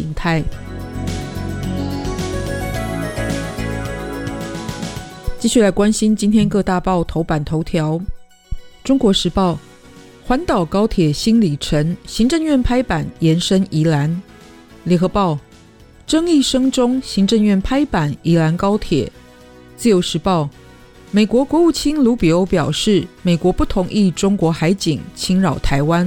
形态。继续来关心今天各大报头版头条。中国时报，环岛高铁新里程，行政院拍板延伸宜兰。联合报，争议声中，行政院拍板宜兰高铁。自由时报，美国国务卿卢比欧表示，美国不同意中国海警侵扰台湾。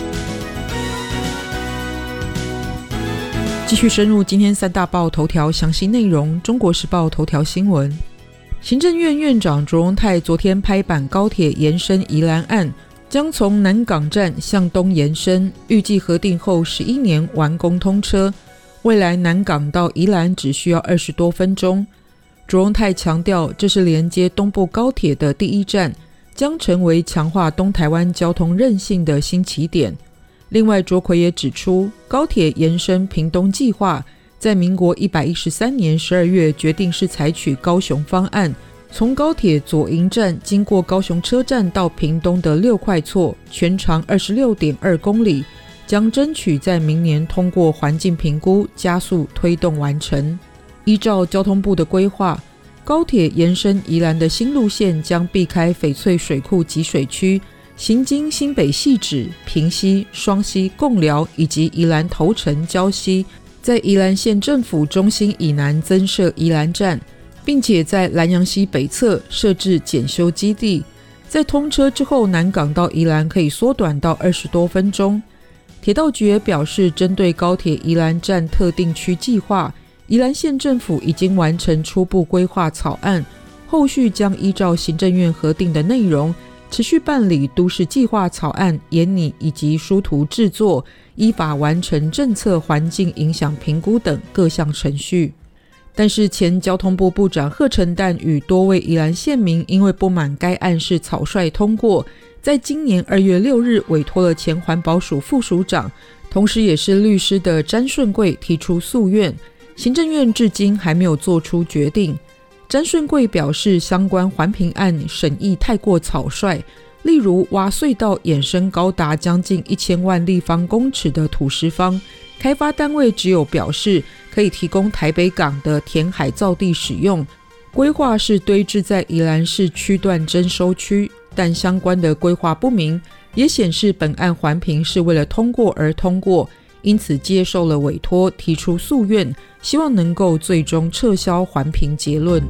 继续深入今天三大报头条详细内容。中国时报头条新闻，行政院院长卓荣泰昨天拍板高铁延伸宜兰案，将从南港站向东延伸，预计核定后11年完工通车。未来南港到宜兰只需要20多分钟。卓荣泰强调，这是连接东部高铁的第一站，将成为强化东台湾交通韧性的新起点。另外，卓奎也指出，高铁延伸屏东计划在民国113年12月决定是采取高雄方案，从高铁左营站经过高雄车站到屏东的6块厝，全长26.2公里，将争取在明年通过环境评估，加速推动完成。依照交通部的规划，高铁延伸宜兰的新路线将避开翡翠水库集水区，行经新北汐止、平溪、双溪、贡寮以及宜兰头城、礁溪，在宜兰县政府中心以南增设宜兰站，并且在兰阳溪北侧设置检修基地。在通车之后，南港到宜兰可以缩短到20多分钟。铁道局也表示，针对高铁宜兰站特定区计划，宜兰县政府已经完成初步规划草案，后续将依照行政院核定的内容，持续办理都市计划草案研拟以及书图制作，依法完成政策环境影响评估等各项程序。但是前交通部部长贺陈旦与多位宜兰县民因为不满该案是草率通过，在今年2月6日委托了前环保署副署长，同时也是律师的詹顺贵提出诉愿，行政院至今还没有做出决定。詹顺贵表示，相关环评案审议太过草率，例如挖隧道衍生高达将近1000万立方公尺的土石方，开发单位只有表示可以提供台北港的填海造地使用，规划是堆置在宜兰市区段征收区，但相关的规划不明，也显示本案环评是为了通过而通过，因此接受了委托，提出诉愿，希望能够最终撤销环评结论。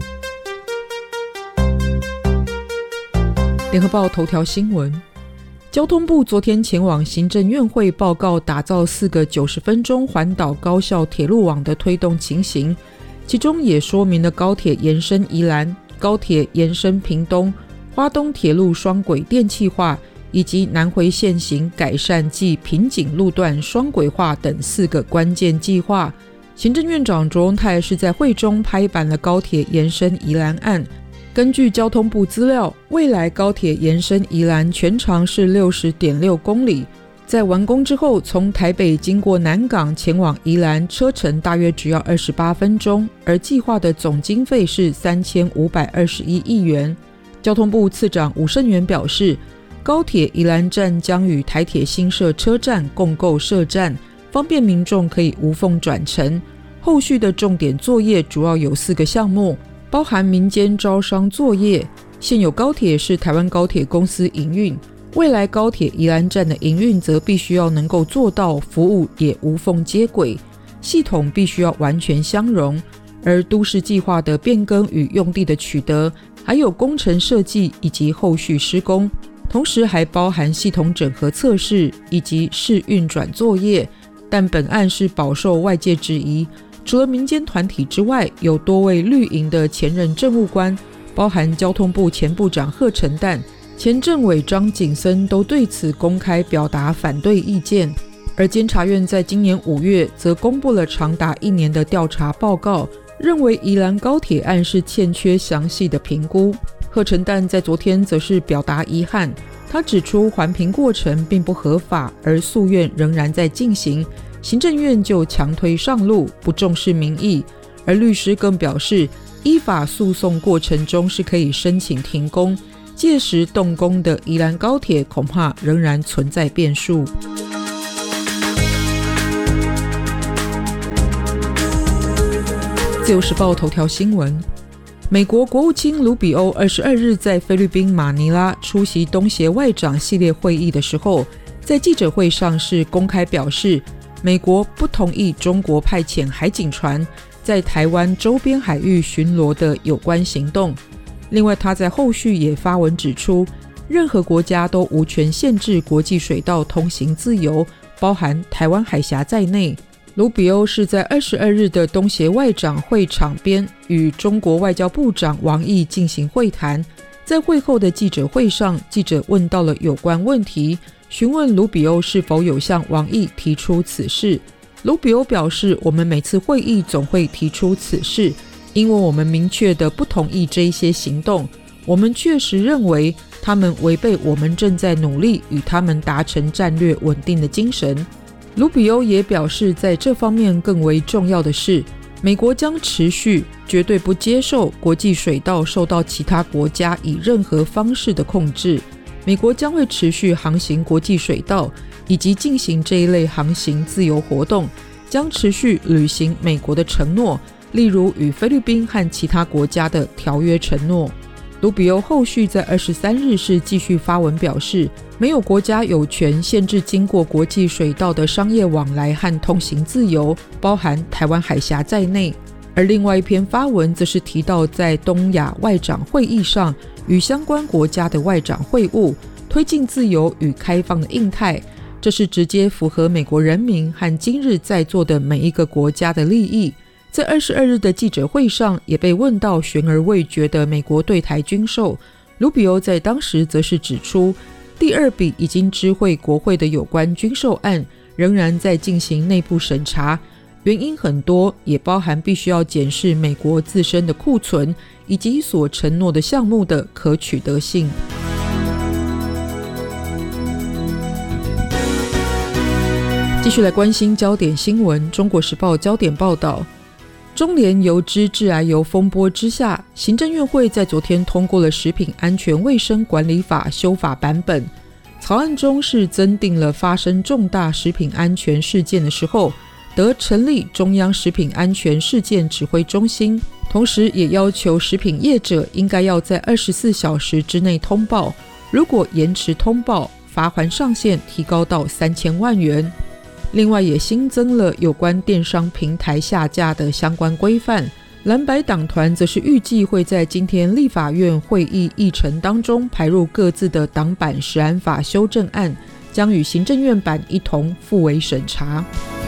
联合报头条新闻，交通部昨天前往行政院会报告打造4个90分钟环岛高效铁路网的推动情形，其中也说明了高铁延伸宜兰、高铁延伸屏东、花东铁路双轨电气化以及南回线型改善暨瓶颈路段双轨化等4个关键计划。行政院长卓荣泰是在会中拍板了高铁延伸宜兰案。根据交通部资料，未来高铁延伸宜兰全长是 60.6 公里，在完工之后，从台北经过南港前往宜兰，车程大约只要28分钟，而计划的总经费是3521亿元。交通部次长吴胜元表示，高铁宜兰站将与台铁新设车站共构设站，方便民众可以无缝转乘。后续的重点作业主要有4个项目，包含民间招商作业，现有高铁是台湾高铁公司营运，未来高铁宜兰站的营运则必须要能够做到服务也无缝接轨，系统必须要完全相容，而都市计划的变更与用地的取得，还有工程设计以及后续施工，同时还包含系统整合测试以及试运转作业。但本案是饱受外界质疑，除了民间团体之外，有多位绿营的前任政务官，包含交通部前部长贺陈旦、前政委张景森都对此公开表达反对意见。而监察院在今年5月则公布了长达1年的调查报告，认为宜兰高铁案是欠缺详细的评估。贺陈旦在昨天则是表达遗憾，他指出环评过程并不合法，而诉愿仍然在进行，行政院就强推上路，不重视民意。而律师更表示，依法诉讼过程中是可以申请停工，届时动工的宜兰高铁恐怕仍然存在变数。 自由时报头条新闻，美国国务卿卢比欧22日在菲律宾马尼拉出席东协外长系列会议的时候，在记者会上是公开表示，美国不同意中国派遣海警船在台湾周边海域巡逻的有关行动。另外，他在后续也发文指出，任何国家都无权限制国际水道通行自由，包含台湾海峡在内。卢比欧是在22日的东协外长会场边与中国外交部长王毅进行会谈。在会后的记者会上，记者问到了有关问题，询问卢比欧是否有向王毅提出此事。卢比欧表示，我们每次会议总会提出此事，因为我们明确的不同意这一些行动，我们确实认为他们违背我们正在努力与他们达成战略稳定的精神。卢比欧也表示，在这方面更为重要的是，美国将持续绝对不接受国际水道受到其他国家以任何方式的控制。美国将会持续航行国际水道，以及进行这一类航行自由活动，将持续履行美国的承诺，例如与菲律宾和其他国家的条约承诺。卢比欧后续在23日是继续发文表示，没有国家有权限制经过国际水道的商业往来和通行自由，包含台湾海峡在内。而另外一篇发文则是提到，在东亚外长会议上与相关国家的外长会晤，推进自由与开放的印太，这是直接符合美国人民和今日在座的每一个国家的利益。在22日的记者会上，也被问到悬而未决的美国对台军售，卢比欧在当时则是指出，第二笔已经知会国会的有关军售案仍然在进行内部审查，原因很多，也包含必须要检视美国自身的库存以及所承诺的项目的可取得性。继续来关心焦点新闻，中国时报焦点报道，中联油脂致癌油风波之下，行政院会在昨天通过了《食品安全卫生管理法》修法版本，草案中是增订了发生重大食品安全事件的时候，得成立中央食品安全事件指挥中心，同时也要求食品业者应该要在24小时之内通报，如果延迟通报，罚锾上限提高到3000万元。另外也新增了有关电商平台下架的相关规范。蓝白党团则是预计会在今天立法院会议议程当中排入各自的党版食安法修正案，将与行政院版一同付委审查。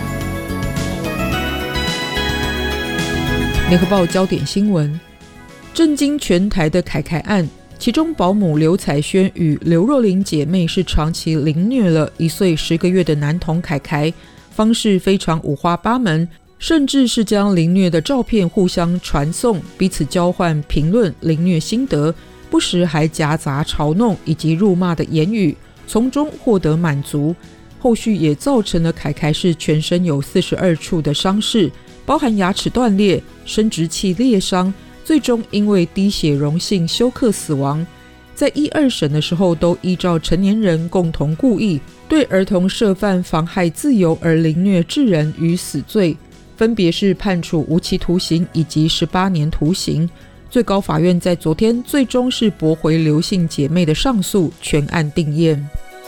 联合报焦点新闻，震惊全台的凯凯案，其中保姆刘彩萱与刘若琳姐妹是长期凌虐了1岁10个月的男童凯凯，方式非常五花八门，甚至是将凌虐的照片互相传送，彼此交换评论凌虐心得，不时还夹杂嘲弄以及辱骂的言语，从中获得满足。后续也造成了凯凯是全身有42处的伤势，包含牙齿断裂、生殖器裂伤，最终因为滴血溶性休克死亡。在1、2审的时候都依照成年人共同故意对儿童涉犯妨害自由而凌虐致人于死罪，分别是判处无期徒刑以及18年徒刑。最高法院在昨天最终是驳回刘姓姐妹的上诉，全案定验。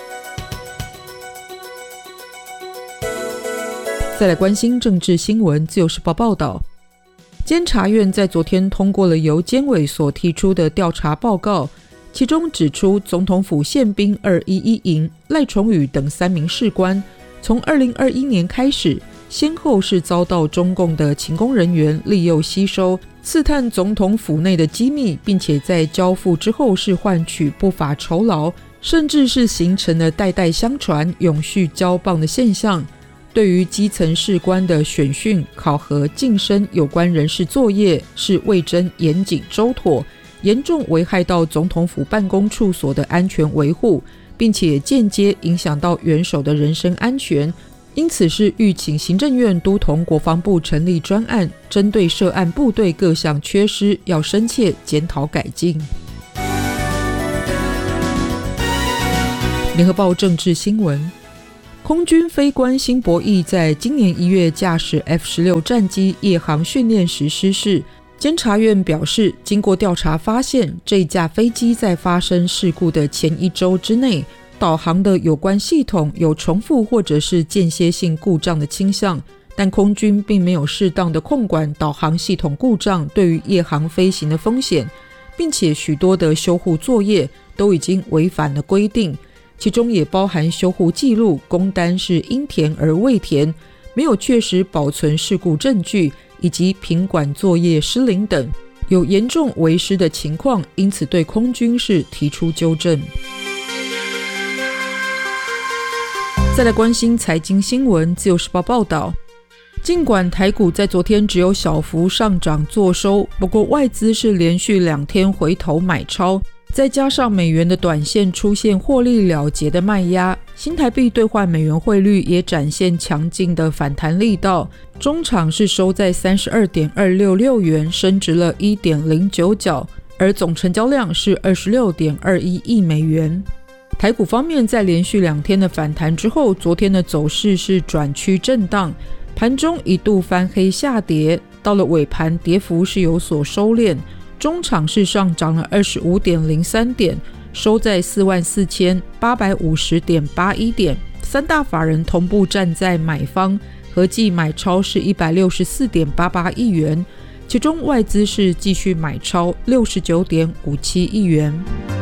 再来关心政治新闻，自由时报报道，监察院在昨天通过了由监委所提出的调查报告，其中指出总统府宪兵211营赖崇宇等3名士官，从2021年开始，先后是遭到中共的勤工人员利诱吸收，刺探总统府内的机密，并且在交付之后是换取不法酬劳，甚至是形成了代代相传、永续交棒的现象。对于基层士官的选训、考核、晋升有关人事作业是未臻严谨周妥，严重危害到总统府办公处所的安全维护，并且间接影响到元首的人身安全，因此是预请行政院督统国防部成立专案，针对涉案部队各项缺失要深切检讨改进。联合报政治新闻， 空军飞官辛伯义在今年1月驾驶 F-16 战机夜航训练时失事。监察院表示，经过调查发现，这一架飞机在发生事故的前1周之内，导航的有关系统有重复或者是间歇性故障的倾向，但空军并没有适当的控管导航系统故障对于夜航飞行的风险，并且许多的修护作业都已经违反了规定，其中也包含修护记录工单是应填而未填，没有确实保存事故证据，以及品管作业失灵等，有严重违失的情况，因此对空军是提出纠正。再来关心财经新闻，自由时报报道，尽管台股在昨天只有小幅上涨作收，不过外资是连续2天回头买超，再加上美元的短线出现获利了结的卖压，新台币兑换美元汇率也展现强劲的反弹力道，中场是收在 32.266 元，升值了 1.09 角，而总成交量是 26.21 亿美元。台股方面，在连续2天的反弹之后，昨天的走势是转趋震荡，盘中一度翻黑下跌，到了尾盘跌幅是有所收敛，中场是上涨了 25.03 点，收在 44,850.81 点，三大法人同步站在买方，合计买超是 164.88 亿元，其中外资是继续买超 69.57 亿元。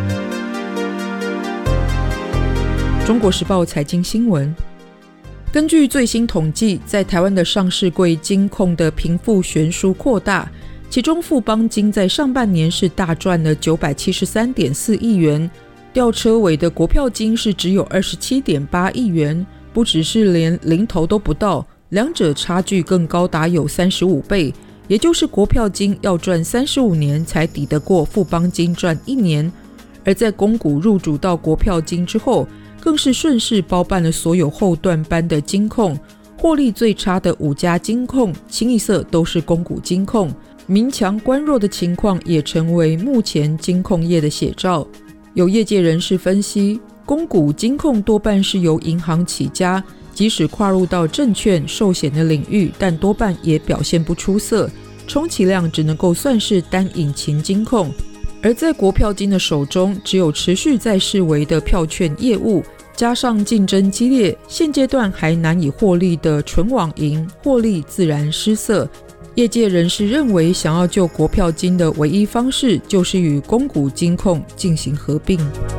中国时报财经新闻，根据最新统计，在台湾的上市柜金控的贫富悬殊扩大，其中富邦金在上半年是大赚了 973.4 亿元，吊车尾的国票金是只有 27.8 亿元，不只是连零头都不到，两者差距更高达有35倍，也就是国票金要赚35年才抵得过富邦金赚1年。而在公股入主到国票金之后，更是顺势包办了所有后段班的金控，获利最差的5家金控清一色都是公股金控，民强官弱的情况也成为目前金控业的写照。有业界人士分析，公股金控多半是由银行起家，即使跨入到证券寿险的领域，但多半也表现不出色，充其量只能够算是单引擎金控。而在国票金的手中，只有持续在式微的票券业务，加上竞争激烈，现阶段还难以获利的纯网银，获利自然失色。业界人士认为，想要救国票金的唯一方式，就是与公股金控进行合并。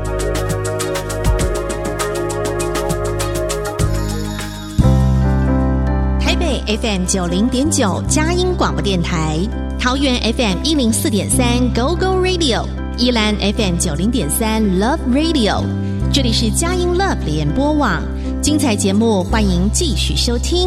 台北 FM 90.9佳音广播电台，桃园 FM 104.3 Go Go Radio， 宜兰 FM 90.3 Love Radio， 这里是佳音 Love 联播网，精彩节目欢迎继续收听。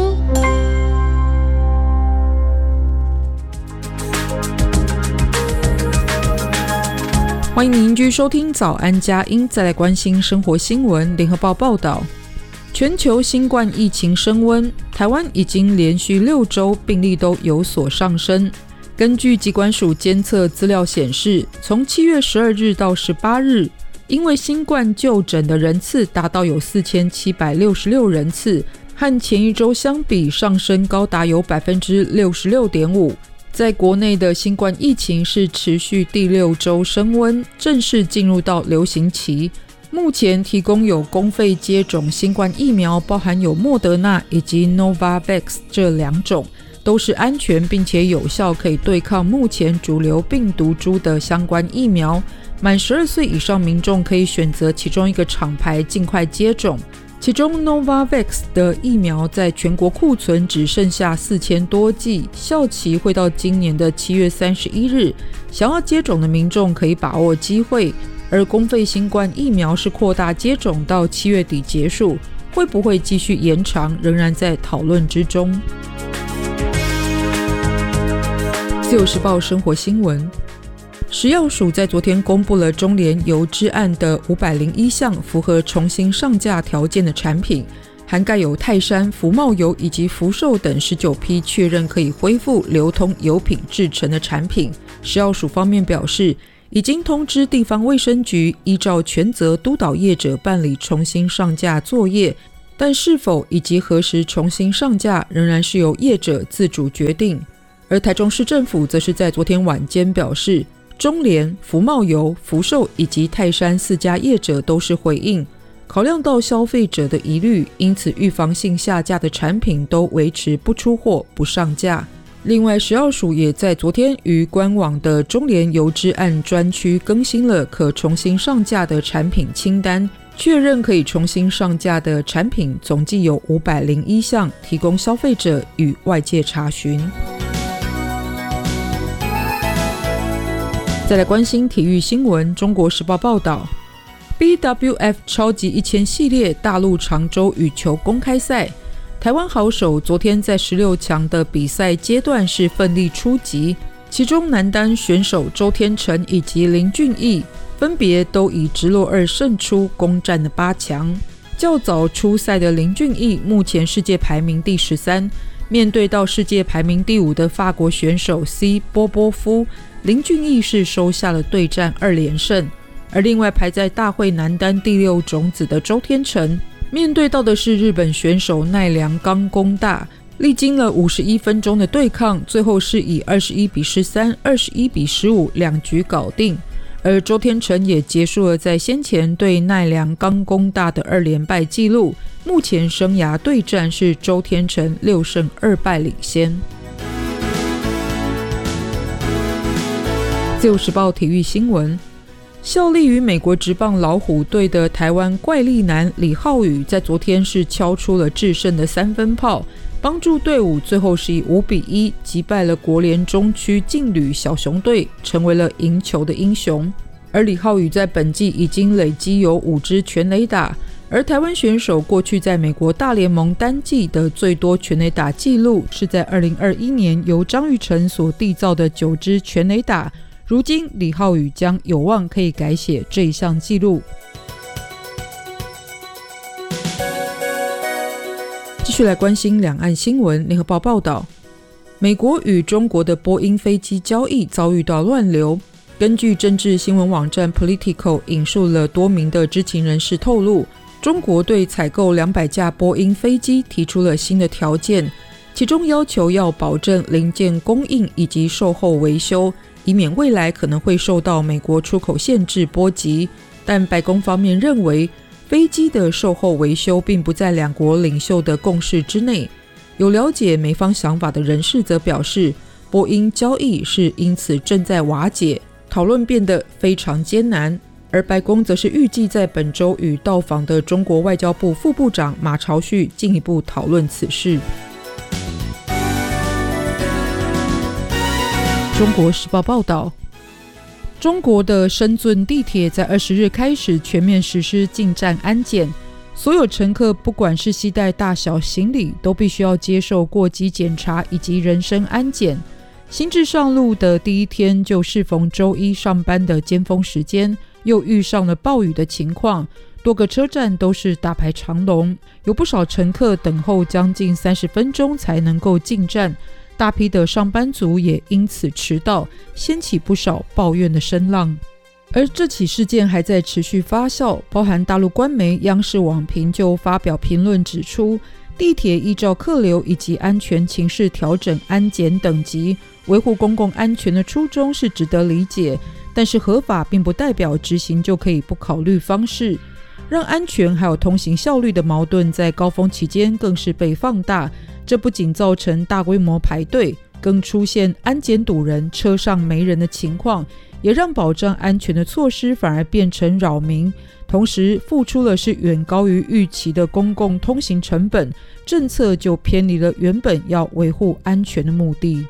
欢迎您继续收听早安佳音，再来关心生活新闻。联合报报道，全球新冠疫情升温，台湾已经连续6周病例都有所上升。根据疾管署监测资料显示，从7月12日到18日，因为新冠就诊的人次达到有4766人次，和前一周相比上升高达有 66.5%。在国内的新冠疫情是持续第6周升温，正式进入到流行期。目前提供有公费接种新冠疫苗，包含有莫德纳以及 Novavax 这2种，都是安全并且有效，可以对抗目前主流病毒株的相关疫苗。满12岁以上民众可以选择其中一个厂牌尽快接种。其中 Novavax 的疫苗在全国库存只剩下4000多剂，效期会到今年的7月31日，想要接种的民众可以把握机会。而公费新冠疫苗是扩大接种到7月底结束，会不会继续延长，仍然在讨论之中。自由时报生活新闻，食药署在昨天公布了中联油脂案的501项符合重新上架条件的产品，涵盖有泰山、福茂油以及福寿等19批确认可以恢复流通油品制成的产品。食药署方面表示，已经通知地方卫生局，依照权责督导业者办理重新上架作业， 但是否以及何时重新上架仍然是由业者自主决定。而台中市政府则是在昨天晚间表示，中联、福茂油、福寿以及泰山4家业者都是回应，考量到消费者的疑虑，因此预防性下架的产品都维持不出货、不上架。另外，食药署也在昨天于官网的中联油脂案专区更新了可重新上架的产品清单，确认可以重新上架的产品总计有501项，提供消费者与外界查询。再来关心体育新闻，中国时报报道， BWF 超级1000系列大陆常州羽球公开赛，台湾好手昨天在16强的比赛阶段是奋力出击，其中男单选手周天成以及林俊毅分别都以直落2胜出，攻占了8强。较早出赛的林俊毅目前世界排名第13，面对到世界排名第5的法国选手 C 波波夫，林俊毅是收下了对战2连胜。而另外排在大会男单第6种子的周天成，面对到的是日本选手奈良冈功大，历经了51分钟的对抗，最后是以21-13、21-15两局搞定。而周天成也结束了在先前对奈良冈功大的2连败纪录，目前生涯对战是周天成6胜2败领先。自由时报体育新闻，效力于美国职棒老虎队的台湾怪力男李浩宇在昨天是敲出了制胜的3分炮，帮助队伍最后是以5-1击败了国联中区劲旅小熊队，成为了赢球的英雄。而李浩宇在本季已经累积有5支全垒打，而台湾选手过去在美国大联盟单季的最多全垒打纪录是在2021年由张育成所缔造的9支全垒打，如今李浩宇将有望可以改写这一项纪录。继续来关心两岸新闻，联合报报道，美国与中国的波音飞机交易遭遇到乱流。根据政治新闻网站 Politico 引述了多名的知情人士透露，中国对采购200架波音飞机提出了新的条件，其中要求要保证零件供应以及售后维修，以免未来可能会受到美国出口限制波及。但白宫方面认为，飞机的售后维修并不在两国领袖的共识之内。有了解美方想法的人士则表示，波音交易是因此正在瓦解，讨论变得非常艰难。而白宫则是预计在本周与到访的中国外交部副部长马朝旭进一步讨论此事。中国时报报道，中国的深圳地铁在20日开始全面实施进站安检，所有乘客不管是携带大小行李，都必须要接受过机检查以及人身安检。新制上路的第一天就适逢周一上班的尖峰时间，又遇上了暴雨的情况，多个车站都是大排长龙，有不少乘客等候将近30分钟才能够进站，大批的上班族也因此迟到，掀起不少抱怨的声浪。而这起事件还在持续发酵，包含大陆官媒央视网评就发表评论指出，地铁依照客流以及安全情势调整安检等级，维护公共安全的初衷是值得理解，但是合法并不代表执行就可以不考虑方式，让安全还有通行效率的矛盾在高峰期间更是被放大。这不仅造成大规模排队，更出现安检堵人、车上没人的情况，也让保障安全的措施反而变成扰民，同时付出了是远高于预期的公共通行成本，政策就偏离了原本要维护安全的目的。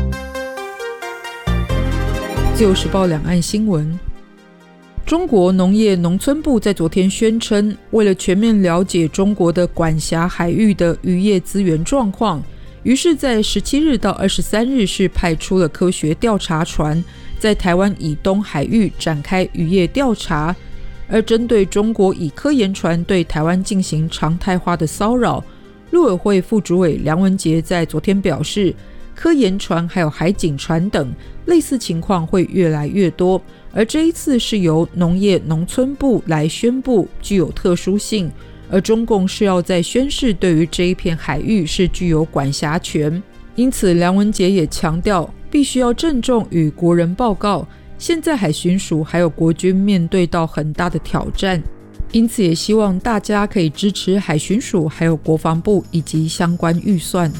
自由时报两岸新闻，中国农业农村部在昨天宣称，为了全面了解中国的管辖海域的渔业资源状况，于是在17日到23日是派出了科学调查船，在台湾以东海域展开渔业调查。而针对中国以科研船对台湾进行常态化的骚扰，陆委会副主委梁文杰在昨天表示，科研船还有海警船等类似情况会越来越多，而这一次是由农业农村部来宣布，具有特殊性， 而中共是要在宣示对于这一片海域是具有管辖权。因此梁文杰也强调，必须要郑重与国人报告，现在海巡署还有国军面对到很大的挑战，因此也希望大家可以支持海巡署还有国防部以及相关预算。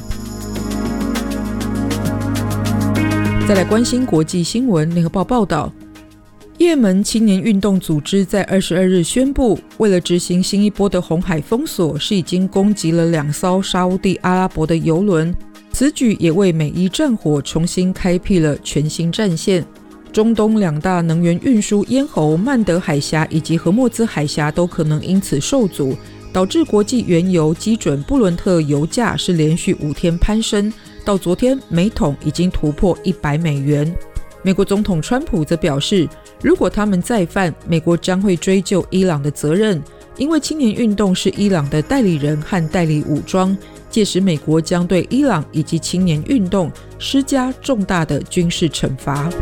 再来关心国际新闻，联合报报道，也门青年运动组织在22日宣布，为了执行新一波的红海封锁，是已经攻击了2艘沙烏地阿拉伯的油轮，此举也为美伊战火重新开辟了全新战线。中东2大能源运输咽喉曼德海峡以及荷默兹海峡都可能因此受阻，导致国际原油基准布伦特油价是连续5天攀升，到昨天每桶已经突破$100。美国总统川普则表示，如果他们再犯，美国将会追究伊朗的责任，因为青年运动是伊朗的代理人和代理武装，届时美国将对伊朗以及青年运动施加重大的军事惩罚。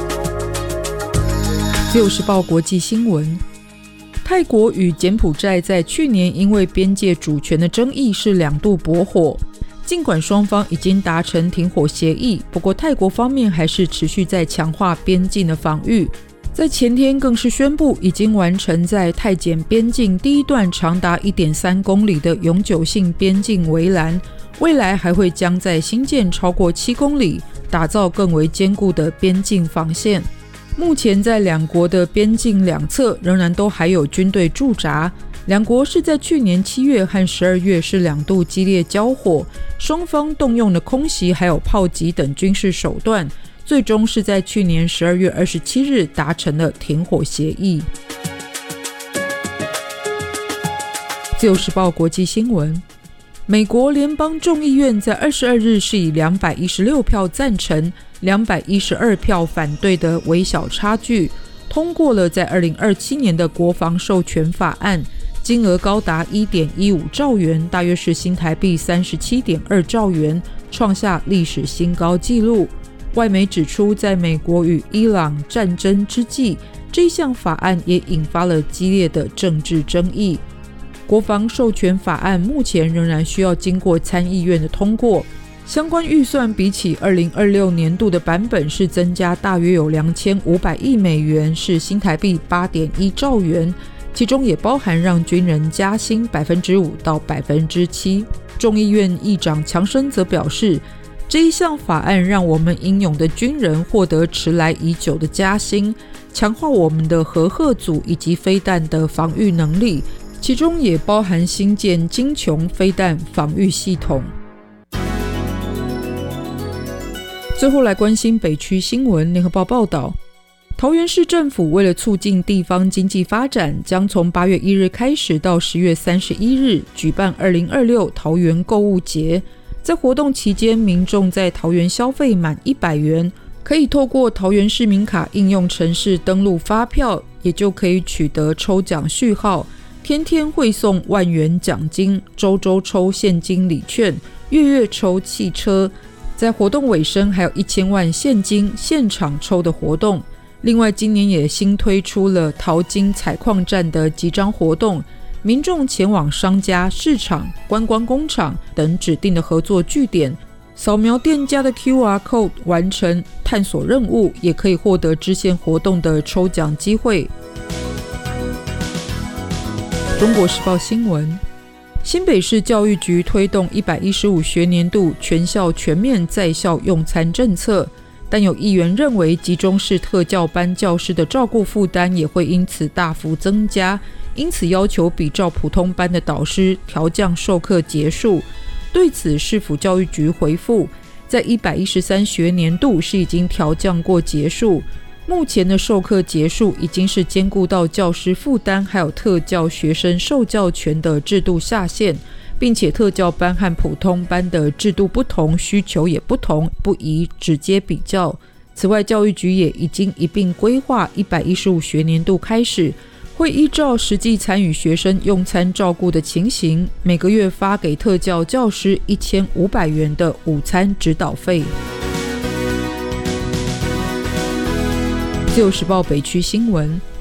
自由时报国际新闻，泰国与柬埔寨在去年因为边界主权的争议是2度駁火，尽管双方已经达成停火协议，不过泰国方面还是持续在强化边境的防御，在前天更是宣布已经完成在泰柬边境第一段长达 1.3 公里的永久性边境围栏，未来还会将在新建超过7公里，打造更为坚固的边境防线。目前在2国的边境两侧仍然都还有军队驻扎，2国是在去年7月和12月是2度激烈交火，双方动用了空袭还有炮击等军事手段，最终是在去年12月27日达成了停火协议。自由时报国际新闻，美国联邦众议院在22日是以216票赞成212票反对的微小差距通过了在2027年的国防授权法案，金额高达 1.15 兆元，大约是新台币 37.2 兆元，创下历史新高纪录。外媒指出，在美国与伊朗战争之际，这项法案也引发了激烈的政治争议。国防授权法案目前仍然需要经过参议院的通过，相关预算比起2026年度的版本是增加大约有2500亿美元，是新台币 8.1 兆元，其中也包含让军人加薪 5% 到 7%。 众议院议长强生则表示，这一项法案让我们英勇的军人获得迟来已久的加薪，强化我们的核核组以及飞弹的防御能力，其中也包含新建精穹飞弹防御系统。最后来关心北区新闻，联合报报道，桃园市政府为了促进地方经济发展，将从8月1日开始到10月31日举办2026桃园购物节。在活动期间，民众在桃园消费满100元，可以透过桃园市民卡应用程式登录发票，也就可以取得抽奖序号，天天会送1万元奖金，周周抽现金礼券，月月抽汽车。在活动尾声还有1000万现金现场抽的活动。另外今年也新推出了淘金采矿站的集章活动，民众前往商家、市场、观光工厂等指定的合作据点，扫描店家的 QR code 完成探索任务，也可以获得支线活动的抽奖机会。中国时报新闻，新北市教育局推动115学年度全校全面在校用餐政策，但有议员认为集中式特教班教师的照顾负担也会因此大幅增加，因此要求比照普通班的导师调降授课节数。对此市府教育局回复，在113学年度是已经调降过节数，目前的授课节数已经是兼顾到教师负担还有特教学生受教权的制度下限，并且特教班和普通班的制度不同，需求也不同，不宜直接比较。此外，教育局也已经一并规划115学年度开始，会依照实际参与学生用餐照顾的情形，每个月发给特教教师1500元的午餐指导费。自由时报北区新闻，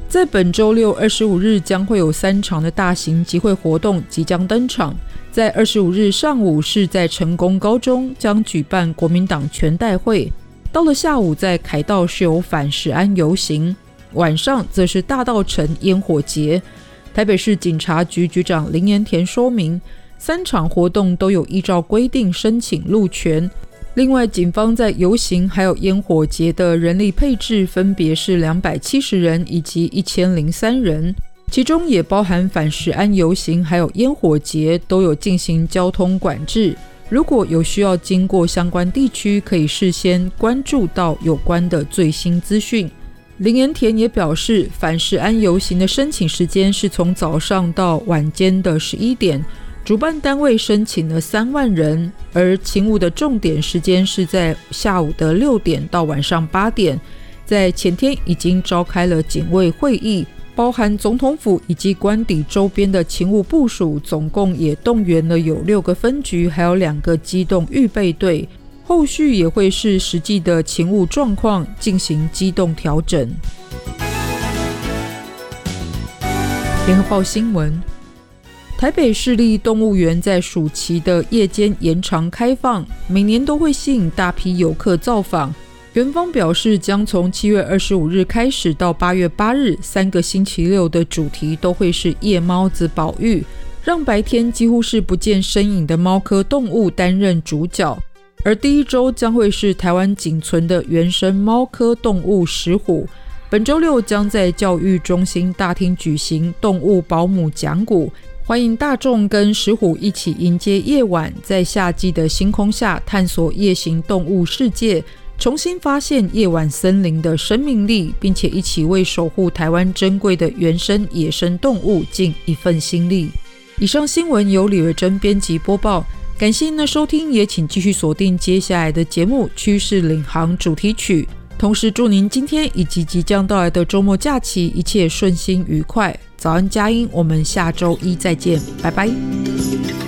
在本周六25日将会有3场的大型集会活动即将登场。在25日上午是在成功高中将举办国民党全代会，到了下午在凯道是有反食安游行，晚上则是大稻埕烟火节。台北市警察局局长林延田说明，3场活动都有依照规定申请路权。另外，警方在游行还有烟火节的人力配置分别是270人以及1003人，其中也包含反食安游行还有烟火节都有进行交通管制。如果有需要经过相关地区，可以事先关注到有关的最新资讯。林延田也表示，反食安游行的申请时间是从早上到晚间的11点，主办单位申请了3万人，而勤务的重点时间是在下午的6点到晚上8点。在前天已经召开了警卫会议，包含总统府以及官邸周边的勤务部署，总共也动员了有6个分局，还有2个机动预备队。后续也会视实际的勤务状况进行机动调整。联合报新闻，台北市立动物园在暑期的夜间延长开放，每年都会吸引大批游客造访。园方表示，将从7月25日开始到8月8日3个星期六的主题都会是夜猫子保育，让白天几乎是不见身影的猫科动物担任主角。而第一周将会是台湾仅存的原生猫科动物石虎，本周六将在教育中心大厅举行动物保姆讲古，欢迎大众跟石虎一起迎接夜晚，在夏季的星空下探索夜行动物世界，重新发现夜晚森林的生命力，并且一起为守护台湾珍贵的原生野生动物尽一份心力。以上新闻由李维珍编辑播报，感谢您的收听，也请继续锁定接下来的节目《趋势领航》主题曲。同时祝您今天以及即将到来的周末假期一切顺心愉快。早安佳音，我们下周一再见，拜拜。